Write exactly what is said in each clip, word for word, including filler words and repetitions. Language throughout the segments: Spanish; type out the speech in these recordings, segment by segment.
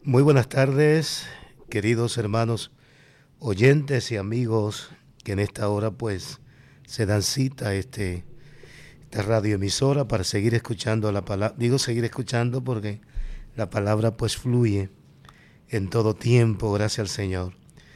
Muy buenas tardes, queridos hermanos oyentes y amigos que en esta hora pues se dan cita a este, esta radioemisora para seguir escuchando la palabra. Digo seguir escuchando porque la palabra pues fluye en todo tiempo, gracias al Señor.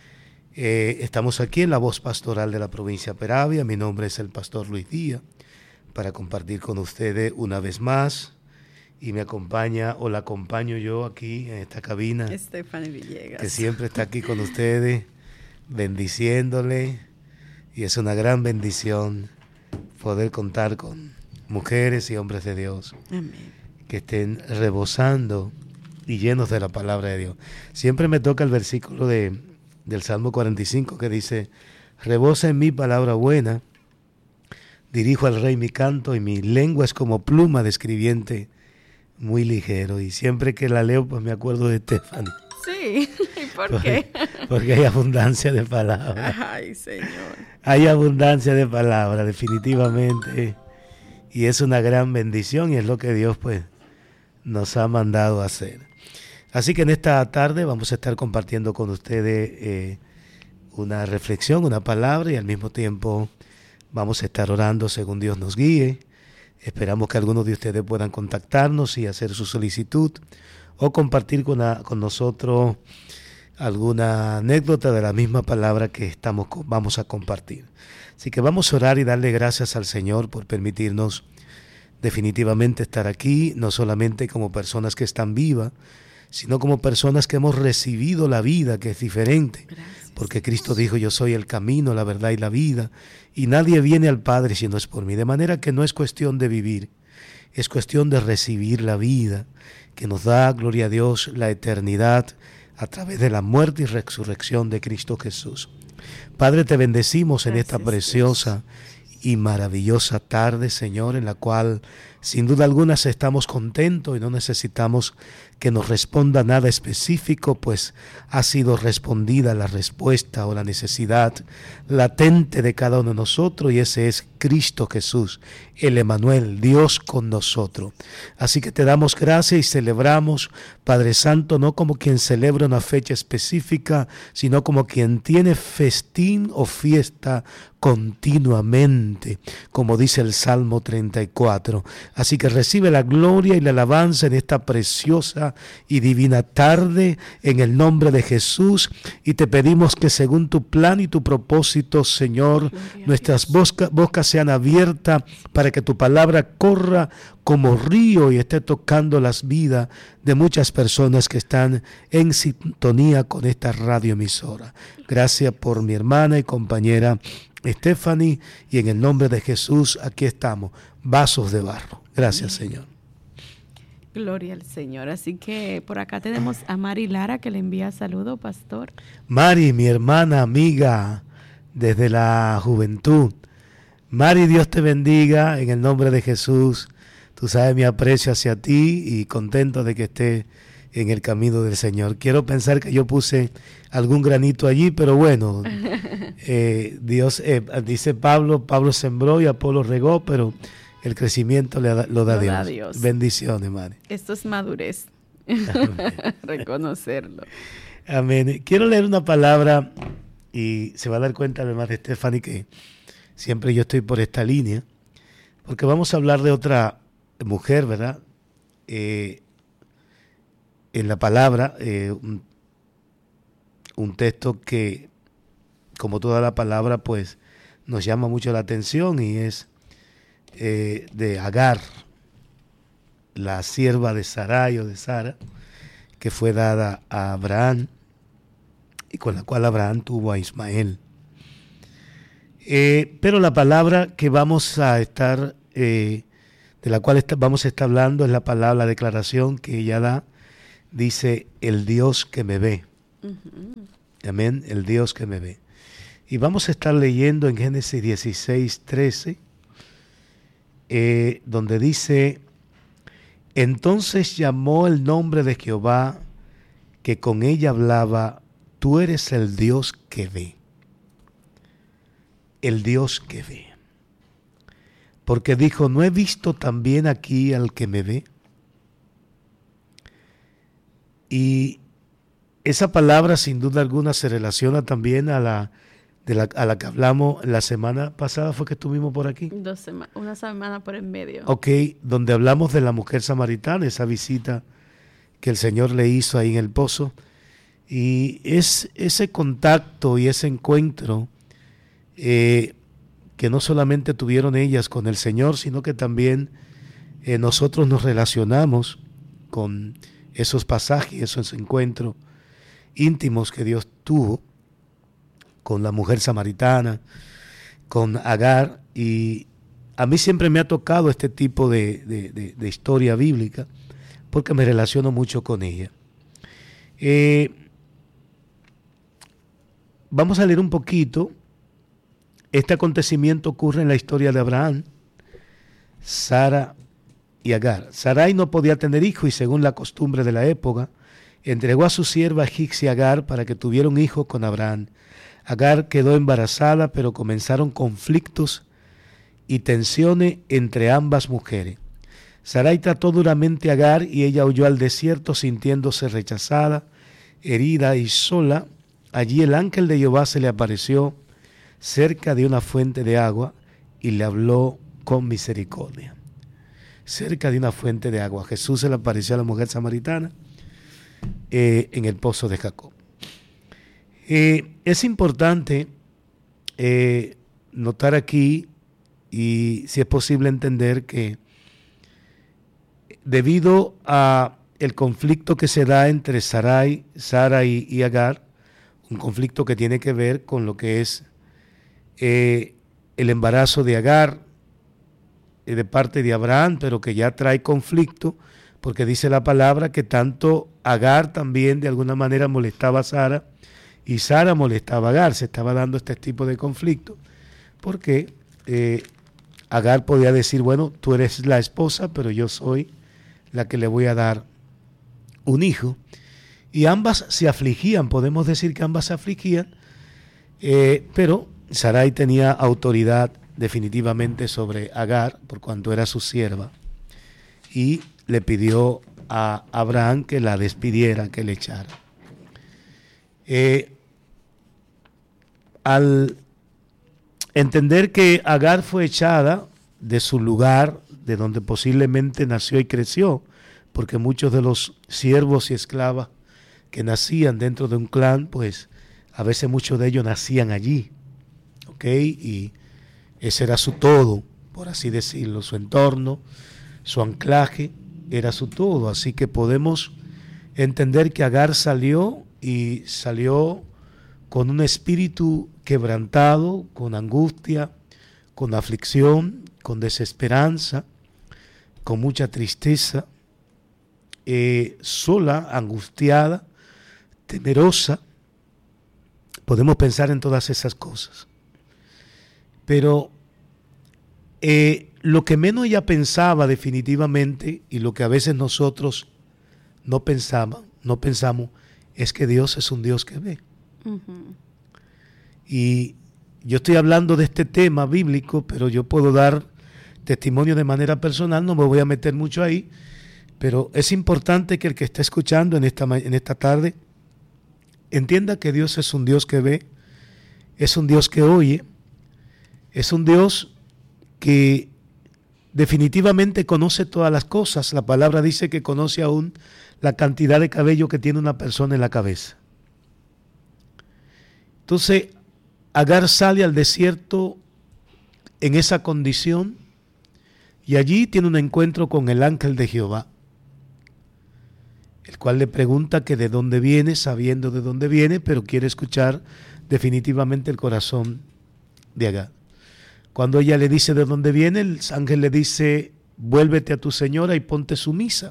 Eh, estamos aquí en la voz pastoral de la provincia de Peravia. Mi nombre es el pastor Luis Díaz, para compartir con ustedes una vez más. Y me acompaña, o la acompaño yo aquí en esta cabina, Stephanie Villegas, que siempre está aquí con ustedes, bendiciéndole. Y es una gran bendición poder contar con mujeres y hombres de Dios. Amén. Que estén rebosando y llenos de la palabra de Dios. Siempre me toca el versículo de, del Salmo cuarenta y cinco que dice: rebosa en mí palabra buena, dirijo al Rey mi canto, y mi lengua es como pluma de escribiente muy ligero. Y siempre que la leo pues me acuerdo de Stephanie. Sí, ¿y por porque, qué? Porque hay abundancia de palabras. Ay, Señor. Hay abundancia de palabras, definitivamente. Y es una gran bendición y es lo que Dios pues nos ha mandado a hacer. Así que en esta tarde vamos a estar compartiendo con ustedes eh, una reflexión, una palabra, y al mismo tiempo vamos a estar orando según Dios nos guíe. Esperamos que algunos de ustedes puedan contactarnos y hacer su solicitud o compartir con, la, con nosotros alguna anécdota de la misma palabra que estamos, vamos a compartir. Así que vamos a orar y darle gracias al Señor por permitirnos definitivamente estar aquí, no solamente como personas que están vivas, sino como personas que hemos recibido la vida, que es diferente. Gracias. Porque Cristo dijo: yo soy el camino, la verdad y la vida, y nadie viene al Padre si no es por mí. De manera que no es cuestión de vivir, es cuestión de recibir la vida, que nos da, gloria a Dios, la eternidad a través de la muerte y resurrección de Cristo Jesús. Padre, te bendecimos en esta preciosa y maravillosa tarde, Señor, en la cual sin duda alguna estamos contentos y no necesitamos que nos responda nada específico, pues ha sido respondida la respuesta o la necesidad latente de cada uno de nosotros, y ese es Cristo Jesús, el Emmanuel, Dios con nosotros. Así que te damos gracias y celebramos, Padre Santo, no como quien celebra una fecha específica, sino como quien tiene festín o fiesta continuamente, como dice el Salmo treinta y cuatro. Así que recibe la gloria y la alabanza en esta preciosa y divina tarde, en el nombre de Jesús, y te pedimos que según tu plan y tu propósito, Señor, nuestras bocas, bocas sean abiertas para que tu palabra corra como río y esté tocando las vidas de muchas personas que están en sintonía con esta radioemisora. Gracias por mi hermana y compañera Stephanie, y en el nombre de Jesús aquí estamos, vasos de barro. Gracias, Señor. Gloria al Señor. Así que por acá tenemos a Mari Lara, que le envía saludo, pastor. Mari, mi hermana, amiga desde la juventud. Mari, Dios te bendiga en el nombre de Jesús. Tú sabes mi aprecio hacia ti y contento de que estés en el camino del Señor. Quiero pensar que yo puse algún granito allí, pero bueno, eh, Dios, eh, dice Pablo, Pablo sembró y Apolo regó, pero el crecimiento le da, lo da, lo Dios. da Dios. Bendiciones, Mari. Esto es madurez. Reconocerlo. Amén. Quiero leer una palabra y se va a dar cuenta además de Stephanie que siempre yo estoy por esta línea, porque vamos a hablar de otra mujer, ¿verdad? Eh, en la palabra, eh, un, un texto que, como toda la palabra, pues nos llama mucho la atención, y es eh, de Agar, la sierva de Sarai o de Sara, que fue dada a Abraham y con la cual Abraham tuvo a Ismael. Eh, pero la palabra que vamos a estar, eh, de la cual está, vamos a estar hablando, es la palabra, la declaración que ella da. Dice: el Dios que me ve. Uh-huh. Amén, el Dios que me ve. Y vamos a estar leyendo en Génesis dieciséis, trece, eh, donde dice: entonces llamó el nombre de Jehová, que con ella hablaba: tú eres el Dios que ve. El Dios que ve. Porque dijo: ¿no he visto también aquí al que me ve? Y esa palabra sin duda alguna se relaciona también a la, de la, a la que hablamos la semana pasada, ¿fue que estuvimos por aquí? Dos sema- una semana por en medio. Ok, donde hablamos de la mujer samaritana, esa visita que el Señor le hizo ahí en el pozo. Y es ese contacto y ese encuentro eh, que no solamente tuvieron ellas con el Señor, sino que también eh, nosotros nos relacionamos con esos pasajes, esos encuentros íntimos que Dios tuvo con la mujer samaritana, con Agar. Y a mí siempre me ha tocado este tipo de, de, de, de historia bíblica porque me relaciono mucho con ella. Eh, Vamos a leer un poquito. Este acontecimiento ocurre en la historia de Abraham, Sara y Agar. Sarai no podía tener hijo y según la costumbre de la época, entregó a su sierva egipcia Agar para que tuviera un hijo con Abraham. Agar quedó embarazada, pero comenzaron conflictos y tensiones entre ambas mujeres. Sarai trató duramente a Agar y ella huyó al desierto sintiéndose rechazada, herida y sola. Allí el ángel de Jehová se le apareció cerca de una fuente de agua y le habló con misericordia. Cerca de una fuente de agua. Jesús se le apareció a la mujer samaritana eh, en el pozo de Jacob. Eh, es importante eh, notar aquí, y si es posible entender, que debido a el conflicto que se da entre Sarai, Sara y, y Agar, un conflicto que tiene que ver con lo que es eh, el embarazo de Agar eh, de parte de Abraham, pero que ya trae conflicto, porque dice la palabra que tanto Agar también de alguna manera molestaba a Sara, y Sara molestaba a Agar. Se estaba dando este tipo de conflicto, porque eh, Agar podía decir, bueno, tú eres la esposa, pero yo soy la que le voy a dar un hijo. Y ambas se afligían, podemos decir que ambas se afligían, eh, pero Sarai tenía autoridad definitivamente sobre Agar, por cuanto era su sierva, y le pidió a Abraham que la despidiera, que le echara. Eh, al entender que Agar fue echada de su lugar, de donde posiblemente nació y creció, porque muchos de los siervos y esclavas que nacían dentro de un clan, pues a veces muchos de ellos nacían allí, ¿ok? Y ese era su todo, por así decirlo, su entorno, su anclaje, era su todo. Así que podemos entender que Agar salió y salió con un espíritu quebrantado, con angustia, con aflicción, con desesperanza, con mucha tristeza, eh, sola, angustiada, temerosa. Podemos pensar en todas esas cosas. Pero eh, lo que menos ella pensaba definitivamente, y lo que a veces nosotros no pensamos, no pensamos, es que Dios es un Dios que ve. Uh-huh. Y yo estoy hablando de este tema bíblico, pero yo puedo dar testimonio de manera personal, no me voy a meter mucho ahí, pero es importante que el que esté escuchando en esta, en esta tarde entienda que Dios es un Dios que ve, es un Dios que oye, es un Dios que definitivamente conoce todas las cosas. La palabra dice que conoce aún la cantidad de cabello que tiene una persona en la cabeza. Entonces, Agar sale al desierto en esa condición y allí tiene un encuentro con el ángel de Jehová, el cual le pregunta que de dónde viene, sabiendo de dónde viene, pero quiere escuchar definitivamente el corazón de Agar. Cuando ella le dice de dónde viene, el ángel le dice, vuélvete a tu señora y ponte sumisa.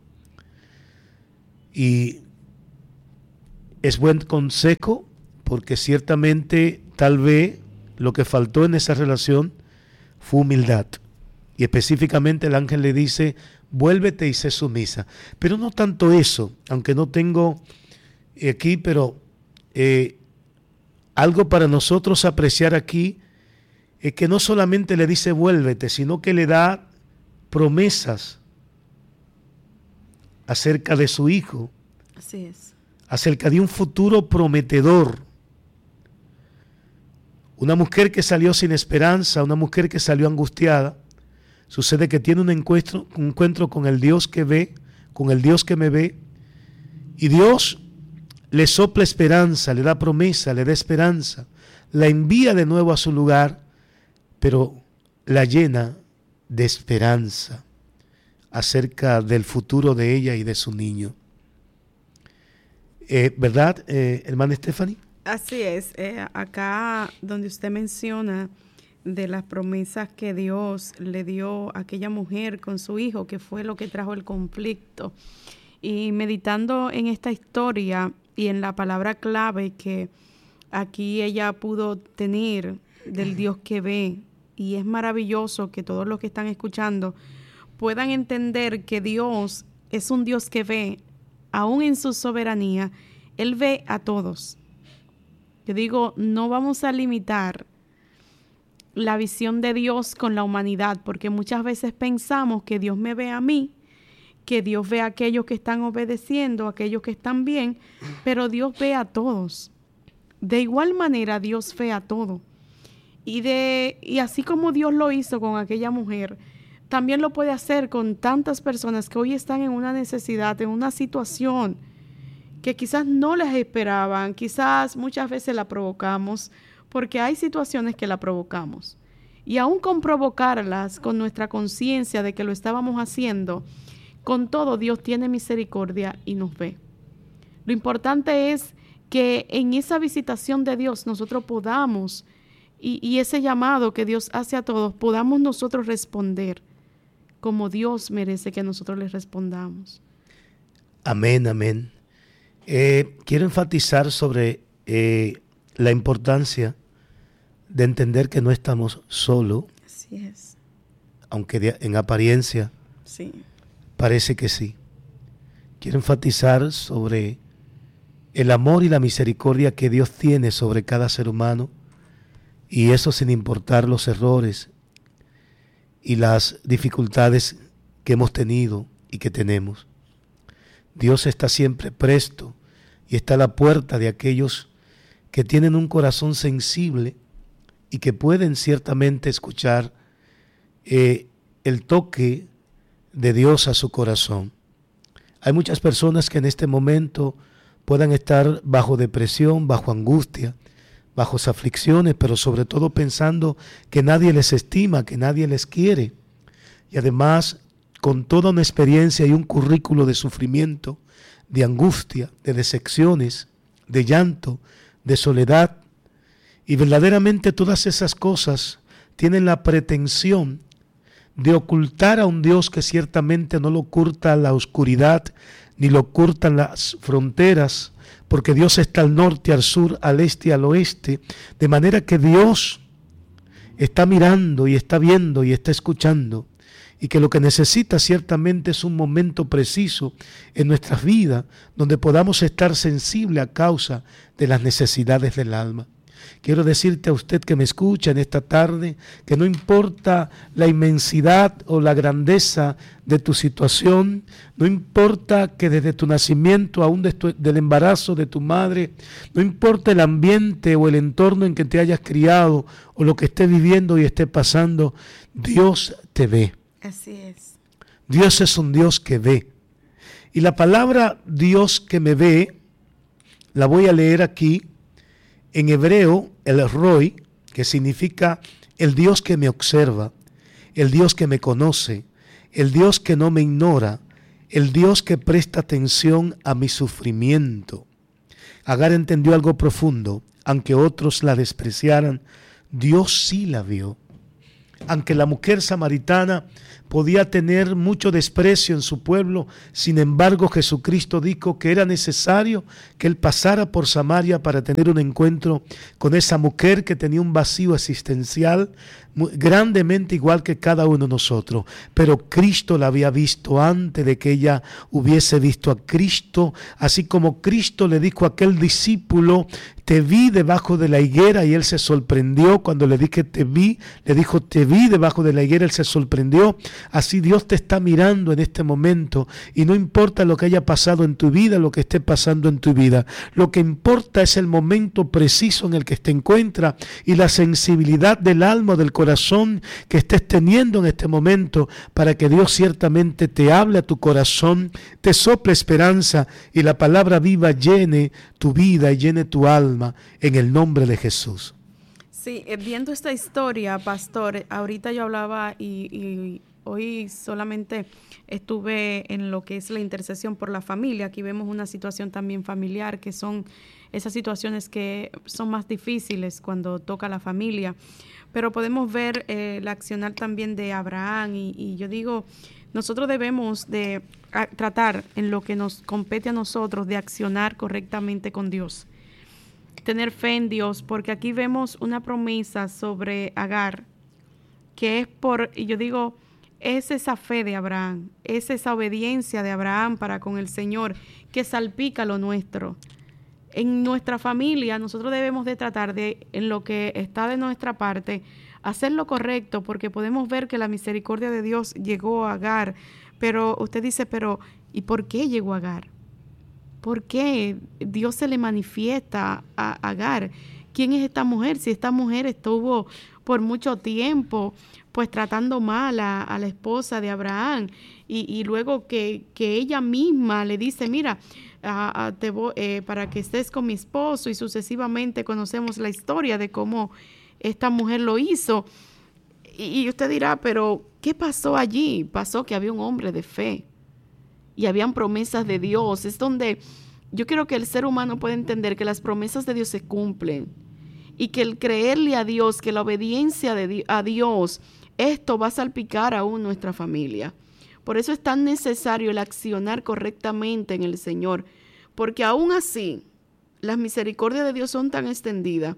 Y es buen consejo, porque ciertamente tal vez lo que faltó en esa relación fue humildad. Y específicamente el ángel le dice, vuélvete y sé sumisa. Pero no tanto eso, aunque no tengo aquí, pero eh, algo para nosotros apreciar aquí es que no solamente le dice vuélvete, sino que le da promesas acerca de su hijo. Así es. acerca de un futuro prometedor. Una mujer que salió sin esperanza, una mujer que salió angustiada, sucede que tiene un encuentro, un encuentro con el Dios que ve, con el Dios que me ve, y Dios le sopla esperanza, le da promesa, le da esperanza, la envía de nuevo a su lugar, pero la llena de esperanza acerca del futuro de ella y de su niño. Eh, ¿Verdad, eh, hermana Stephanie? Así es. Eh, acá donde usted menciona de las promesas que Dios le dio a aquella mujer con su hijo, que fue lo que trajo el conflicto. Y meditando en esta historia y en la palabra clave que aquí ella pudo tener del Dios que ve, y es maravilloso que todos los que están escuchando puedan entender que Dios es un Dios que ve, aún en su soberanía, Él ve a todos. Yo digo, no vamos a limitar la visión de Dios con la humanidad, porque muchas veces pensamos que Dios me ve a mí, que Dios ve a aquellos que están obedeciendo, a aquellos que están bien, pero Dios ve a todos. De igual manera, Dios ve a todo. Y, de, y así como Dios lo hizo con aquella mujer, también lo puede hacer con tantas personas que hoy están en una necesidad, en una situación que quizás no les esperaban, quizás muchas veces la provocamos, porque hay situaciones que la provocamos. Y aún con provocarlas, con nuestra conciencia de que lo estábamos haciendo, con todo Dios tiene misericordia y nos ve. Lo importante es que en esa visitación de Dios nosotros podamos, y, y ese llamado que Dios hace a todos, podamos nosotros responder como Dios merece que nosotros les respondamos. Amén, amén. Eh, quiero enfatizar sobre eh, la importancia de entender que no estamos solos. Así es. Aunque de, en apariencia sí. parece que sí. Quiero enfatizar sobre el amor y la misericordia que Dios tiene sobre cada ser humano, y eso sin importar los errores y las dificultades que hemos tenido y que tenemos. Dios está siempre presto y está a la puerta de aquellos que tienen un corazón sensible y que pueden ciertamente escuchar eh, el toque de Dios a su corazón. Hay muchas personas que en este momento puedan estar bajo depresión, bajo angustia, bajo aflicciones, pero sobre todo pensando que nadie les estima, que nadie les quiere. Y además, con toda una experiencia y un currículo de sufrimiento, de angustia, de decepciones, de llanto, de soledad. Y verdaderamente todas esas cosas tienen la pretensión de ocultar a un Dios que ciertamente no lo oculta la oscuridad, ni lo ocultan las fronteras, porque Dios está al norte, al sur, al este y al oeste, de manera que Dios está mirando y está viendo y está escuchando, y que lo que necesita ciertamente es un momento preciso en nuestras vidas donde podamos estar sensibles a causa de las necesidades del alma. Quiero decirte a usted que me escucha en esta tarde que no importa la inmensidad o la grandeza de tu situación, no importa que desde tu nacimiento, aún de tu, del embarazo de tu madre, no importa el ambiente o el entorno en que te hayas criado o lo que estés viviendo y esté pasando, Dios te ve. Así es. Dios es un Dios que ve. Y la palabra Dios que me ve, la voy a leer aquí. En hebreo, el Roi, que significa el Dios que me observa, el Dios que me conoce, el Dios que no me ignora, el Dios que presta atención a mi sufrimiento. Agar entendió algo profundo, aunque otros la despreciaran, Dios sí la vio. Aunque la mujer samaritana podía tener mucho desprecio en su pueblo, sin embargo Jesucristo dijo que era necesario que Él pasara por Samaria para tener un encuentro con esa mujer que tenía un vacío existencial grandemente igual que cada uno de nosotros. Pero Cristo la había visto antes de que ella hubiese visto a Cristo, así como Cristo le dijo a aquel discípulo: te vi debajo de la higuera, y él se sorprendió cuando le dije te vi, le dijo te vi debajo de la higuera, él se sorprendió. Así Dios te está mirando en este momento y no importa lo que haya pasado en tu vida, lo que esté pasando en tu vida. Lo que importa es el momento preciso en el que te encuentras y la sensibilidad del alma, del corazón que estés teniendo en este momento para que Dios ciertamente te hable a tu corazón, te sople esperanza y la palabra viva llene tu vida y llene tu alma en el nombre de Jesús. Sí, eh, viendo esta historia, pastor, ahorita yo hablaba y, y hoy solamente estuve en lo que es la intercesión por la familia. Aquí vemos una situación también familiar, que son esas situaciones que son más difíciles cuando toca la familia. Pero podemos ver eh, el accionar también de Abraham y, y yo digo, nosotros debemos de a, tratar en lo que nos compete a nosotros de accionar correctamente con Dios. Tener fe en Dios, porque aquí vemos una promesa sobre Agar, que es por, y yo digo, es esa fe de Abraham, es esa obediencia de Abraham para con el Señor, que salpica lo nuestro. En nuestra familia, nosotros debemos de tratar de, en lo que está de nuestra parte, hacer lo correcto, porque podemos ver que la misericordia de Dios llegó a Agar, pero usted dice, pero ¿y por qué llegó a Agar? ¿Por qué Dios se le manifiesta a Agar? ¿Quién es esta mujer? Si esta mujer estuvo por mucho tiempo pues tratando mal a, a la esposa de Abraham y, y luego que, que ella misma le dice, mira, a, a, te voy, eh, para que estés con mi esposo y sucesivamente conocemos la historia de cómo esta mujer lo hizo. Y, y usted dirá, pero ¿qué pasó allí? Pasó que había un hombre de fe. Y habían promesas de Dios. Es donde yo creo que el ser humano puede entender que las promesas de Dios se cumplen. Y que el creerle a Dios, que la obediencia de, a Dios, esto va a salpicar aún nuestra familia. Por eso es tan necesario el accionar correctamente en el Señor. Porque aún así, las misericordias de Dios son tan extendidas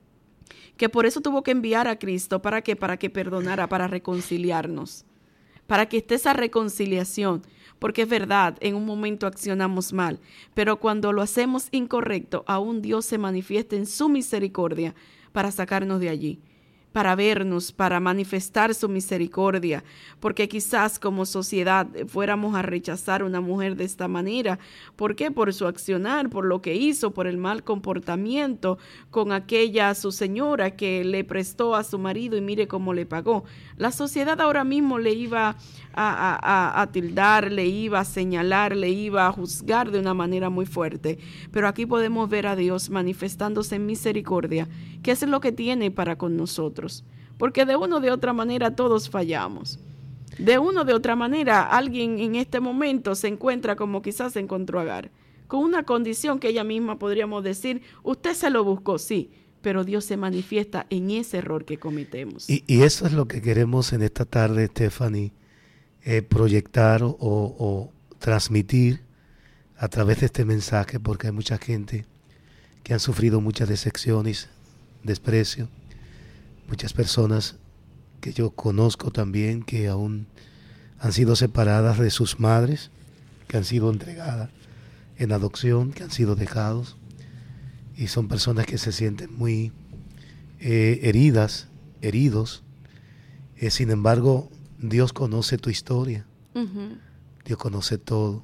que por eso tuvo que enviar a Cristo. ¿Para qué? Para que perdonara, para reconciliarnos. Para que esté esa reconciliación. Porque es verdad, en un momento accionamos mal, pero cuando lo hacemos incorrecto, aún Dios se manifiesta en su misericordia para sacarnos de allí, para vernos, para manifestar su misericordia, porque quizás como sociedad fuéramos a rechazar a una mujer de esta manera. ¿Por qué? Por su accionar, por lo que hizo, por el mal comportamiento con aquella su señora que le prestó a su marido y mire cómo le pagó. La sociedad ahora mismo le iba a, a, a, a tildar, le iba a señalar, le iba a juzgar de una manera muy fuerte. Pero aquí podemos ver a Dios manifestándose en misericordia, que es lo que tiene para con nosotros. Porque de una o de otra manera todos fallamos. De una o de otra manera alguien en este momento se encuentra como quizás se encontró Agar, con una condición que ella misma podríamos decir, usted se lo buscó, sí, pero Dios se manifiesta en ese error que cometemos. Y, y eso es lo que queremos en esta tarde, Stephanie, eh, proyectar o, o transmitir a través de este mensaje, porque hay mucha gente que han sufrido muchas decepciones, desprecio, muchas personas que yo conozco también que aún han sido separadas de sus madres, que han sido entregadas en adopción, que han sido dejados, y son personas que se sienten muy eh, heridas, heridos. Eh, sin embargo, Dios conoce tu historia, uh-huh. Dios conoce todo,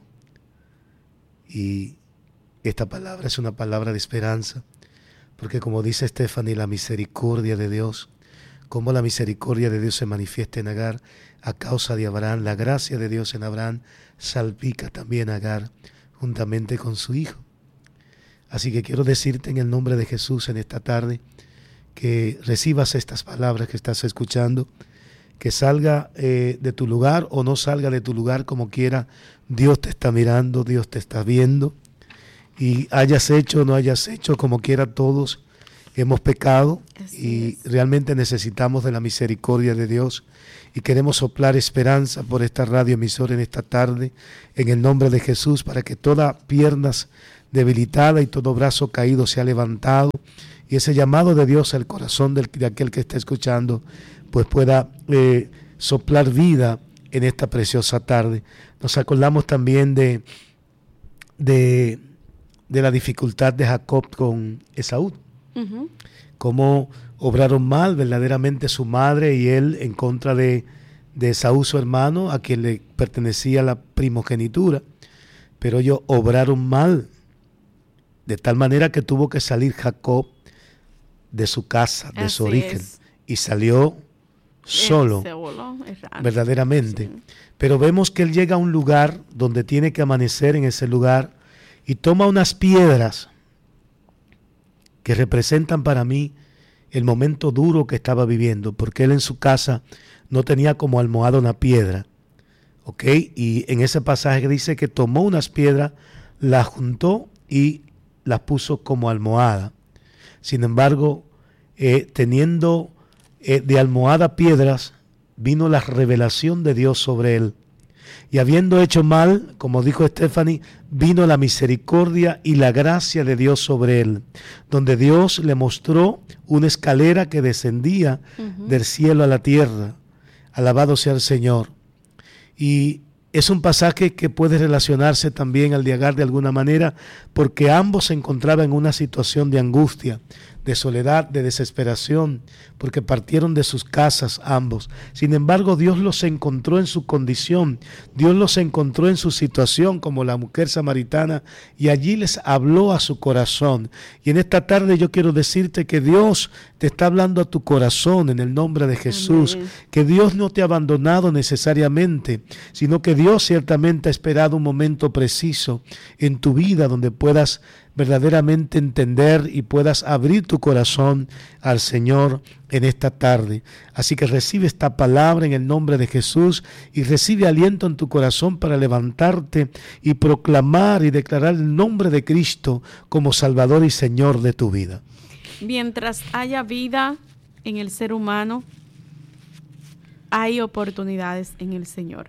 y esta palabra es una palabra de esperanza, porque como dice Stephanie, la misericordia de Dios, como la misericordia de Dios se manifiesta en Agar a causa de Abraham, la gracia de Dios en Abraham salpica también a Agar juntamente con su hijo. Así que quiero decirte en el nombre de Jesús en esta tarde que recibas estas palabras que estás escuchando, que salga eh, de tu lugar o no salga de tu lugar como quiera, Dios te está mirando, Dios te está viendo, y hayas hecho o no hayas hecho, como quiera, todos hemos pecado. Así y es. Realmente necesitamos de la misericordia de Dios y queremos soplar esperanza por esta radioemisora en esta tarde en el nombre de Jesús, para que toda pierna debilitada y todo brazo caído sea levantado y ese llamado de Dios al corazón del, de aquel que está escuchando pues pueda eh, soplar vida en esta preciosa tarde. Nos acordamos también de, de, de la dificultad de Jacob con Esaú. Uh-huh. Cómo obraron mal verdaderamente su madre y él en contra de, de Esaú su hermano, a quien le pertenecía la primogenitura, pero ellos obraron mal, de tal manera que tuvo que salir Jacob de su casa, de Así su origen, es. y salió solo, Se voló, es raro. verdaderamente. Sí. Pero vemos que él llega a un lugar donde tiene que amanecer en ese lugar y toma unas piedras que representan para mí el momento duro que estaba viviendo, porque él en su casa no tenía como almohada una piedra, ¿ok? Y en ese pasaje dice que tomó unas piedras, las juntó y las puso como almohada. Sin embargo, eh, teniendo eh, de almohada piedras, vino la revelación de Dios sobre él. Y habiendo hecho mal, como dijo Stephanie, vino la misericordia y la gracia de Dios sobre él, donde Dios le mostró una escalera que descendía uh-huh. del cielo a la tierra. Alabado sea el Señor. Y es un pasaje que puede relacionarse también al de Agar de alguna manera, porque ambos se encontraban en una situación de angustia, de soledad, de desesperación, porque partieron de sus casas ambos. Sin embargo, Dios los encontró en su condición, Dios los encontró en su situación como la mujer samaritana, y allí les habló a su corazón. Y en esta tarde yo quiero decirte que Dios te está hablando a tu corazón en el nombre de Jesús. Amén. Que Dios no te ha abandonado necesariamente, sino que Dios ciertamente ha esperado un momento preciso en tu vida donde puedas verdaderamente entender y puedas abrir tu corazón al Señor en esta tarde. Así que recibe esta palabra en el nombre de Jesús y recibe aliento en tu corazón para levantarte y proclamar y declarar el nombre de Cristo como Salvador y Señor de tu vida. Mientras haya vida en el ser humano, hay oportunidades en el Señor.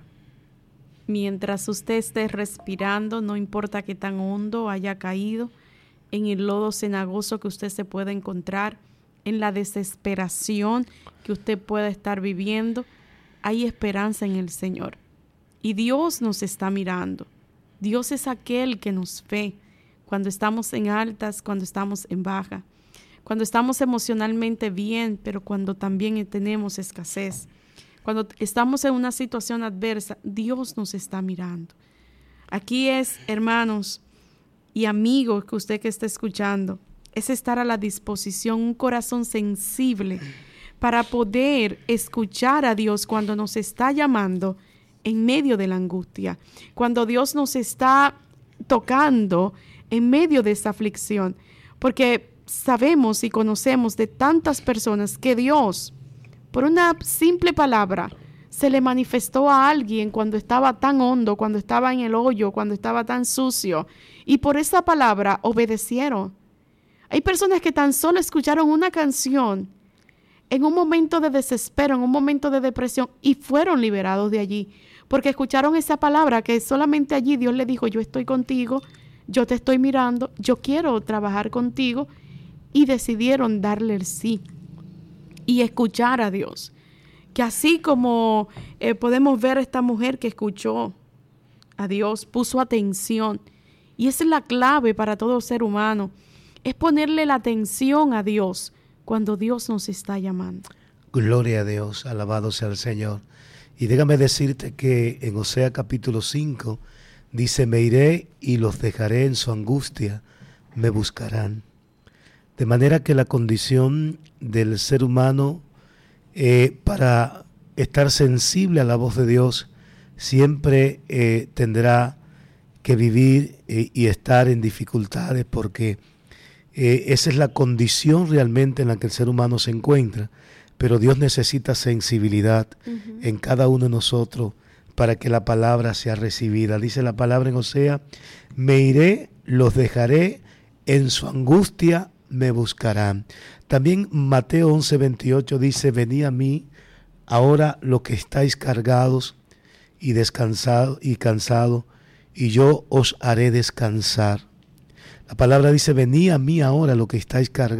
Mientras usted esté respirando, no importa qué tan hondo haya caído, en el lodo cenagoso que usted se pueda encontrar, en la desesperación que usted pueda estar viviendo, hay esperanza en el Señor. Y Dios nos está mirando. Dios es aquel que nos ve cuando estamos en altas, cuando estamos en baja, cuando estamos emocionalmente bien, pero cuando también tenemos escasez. Cuando estamos en una situación adversa, Dios nos está mirando. Aquí es, hermanos y amigos que usted que está escuchando, es estar a la disposición, un corazón sensible para poder escuchar a Dios cuando nos está llamando en medio de la angustia, cuando Dios nos está tocando en medio de esa aflicción, porque sabemos y conocemos de tantas personas que Dios, por una simple palabra, se le manifestó a alguien cuando estaba tan hondo, cuando estaba en el hoyo, cuando estaba tan sucio. Y por esa palabra obedecieron. Hay personas que tan solo escucharon una canción en un momento de desespero, en un momento de depresión, y fueron liberados de allí. Porque escucharon esa palabra que solamente allí Dios le dijo, yo estoy contigo, yo te estoy mirando, yo quiero trabajar contigo. Y decidieron darle el sí. Y escuchar a Dios, que así como eh, podemos ver a esta mujer que escuchó a Dios, puso atención, y esa es la clave para todo ser humano, es ponerle la atención a Dios cuando Dios nos está llamando. Gloria a Dios, alabado sea el Señor. Y déjame decirte que en Osea capítulo cinco dice, me iré y los dejaré en su angustia, me buscarán. De manera que la condición del ser humano eh, para estar sensible a la voz de Dios siempre eh, tendrá que vivir eh, y estar en dificultades, porque eh, esa es la condición realmente en la que el ser humano se encuentra. Pero Dios necesita sensibilidad uh-huh. en cada uno de nosotros para que la palabra sea recibida. Dice la palabra en Osea, me iré, los dejaré, en su angustia me buscarán. También Mateo once veintiocho dice, venid a mí ahora los que estáis cargados y descansados y cansados, y yo os haré descansar. La palabra dice, venid a mí ahora los que estáis cargados